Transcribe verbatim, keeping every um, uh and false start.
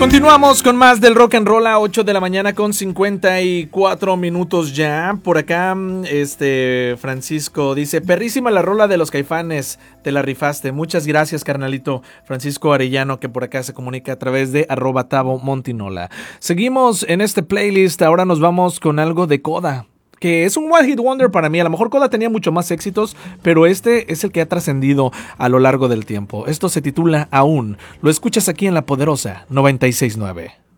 Continuamos con más del rock and roll a ocho de la mañana con cincuenta y cuatro minutos ya. Por acá, este Francisco dice, perrísima la rola de los Caifanes, te la rifaste. Muchas gracias, carnalito Francisco Arellano, que por acá se comunica a través de arroba Tavo Montinola. Seguimos en este playlist, ahora nos vamos con algo de Coda, que es un One Hit Wonder para mí. A lo mejor Coda tenía mucho más éxitos, pero este es el que ha trascendido a lo largo del tiempo. Esto se titula Aún. Lo escuchas aquí en La Poderosa noventa y seis punto nueve.